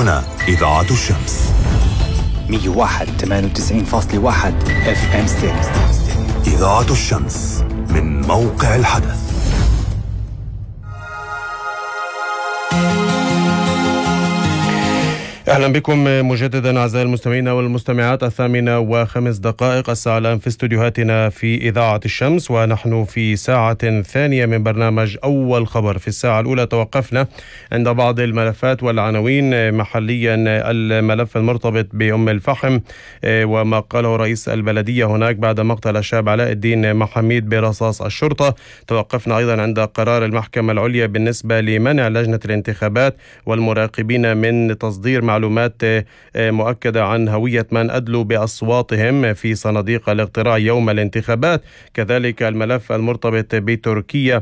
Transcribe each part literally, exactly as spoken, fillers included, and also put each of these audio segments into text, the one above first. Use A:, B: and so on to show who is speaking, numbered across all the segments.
A: هنا إذاعة الشمس
B: مية وواحد ثمانية وتسعين فاصلة واحد اف ام ستيريو.
A: إذاعة الشمس من موقع الحدث.
C: أهلا بكم مجددا أعزائي المستمعين والمستمعات. الثامنة وخمس دقائق الساعة الآن في استوديوهاتنا في إذاعة الشمس، ونحن في ساعة ثانية من برنامج أول خبر. في الساعة الأولى توقفنا عند بعض الملفات والعناوين. محليا الملف المرتبط بأم الفحم وما قاله رئيس البلدية هناك بعد مقتل الشاب علاء الدين محميد برصاص الشرطة. توقفنا أيضا عند قرار المحكمة العليا بالنسبة لمنع لجنة الانتخابات والمراقبين من تصدير معلومات مؤكدة عن هوية من أدلوا بأصواتهم في صناديق الاقتراع يوم الانتخابات. كذلك الملف المرتبط بتركيا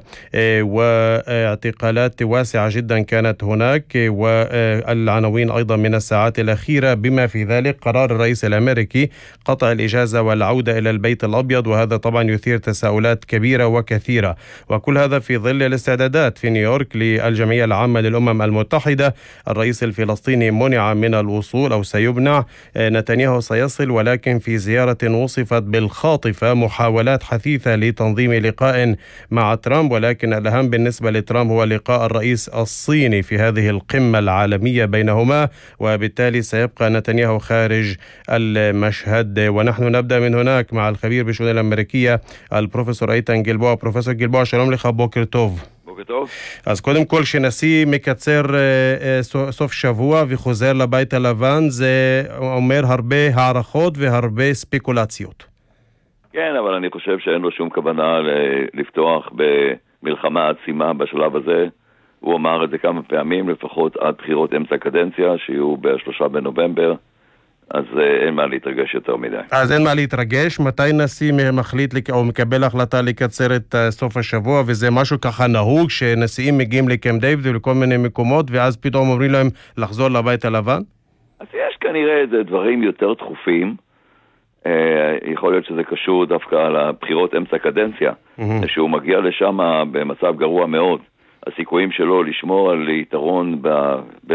C: واعتقالات واسعة جدا كانت هناك، والعناوين أيضا من الساعات الأخيرة بما في ذلك قرار الرئيس الأمريكي قطع الإجازة والعودة إلى البيت الأبيض، وهذا طبعا يثير تساؤلات كبيرة وكثيرة، وكل هذا في ظل الاستعدادات في نيويورك للجمعية العامة للأمم المتحدة. الرئيس الفلسطيني منع من الوصول أو سيمنع، نتنياهو سيصل ولكن في زيارة وصفت بالخاطفة، محاولات حثيثة لتنظيم لقاء مع ترامب، ولكن الأهم بالنسبة لترامب هو لقاء الرئيس الصيني في هذه القمة العالمية بينهما، وبالتالي سيبقى نتنياهو خارج المشهد. ونحن نبدأ من هناك مع الخبير بالشؤون الأمريكية البروفيسور איתן גלבוע. פרופסור גלבוע, שלום לך, בוקר טוב.
D: בוקר טוב.
C: אז קודם כל, שנשיא מקצר סוף שבוע וחוזר לבית הלבן, זה אומר הרבה הערכות והרבה ספקולציות.
D: כן, אבל אני חושב שאין לו שום כוונה לפתוח במלחמה עצימה בשלב הזה. הוא אמר את זה כמה פעמים, לפחות עד בחירות אמצע קדנציה, שיהיו בשלושה בנובמבר. אז אין מה להתרגש יותר מדי.
C: אז אין מה להתרגש. מתי נשיא מחליט או מקבל החלטה לקצר את סוף השבוע, וזה משהו ככה נהוג שנשיאים מגיעים לקמפ דיוויד ולכל מיני מקומות ואז פתאום אומרים להם לחזור לבית הלבן?
D: אז יש כנראה איזה דברים יותר דחופים. אה, יכול להיות שזה קשור דווקא לבחירות אמצע קדנציה, mm-hmm. שהוא מגיע לשם במצב גרוע מאוד. הסיכויים שלו לשמור על יתרון ב...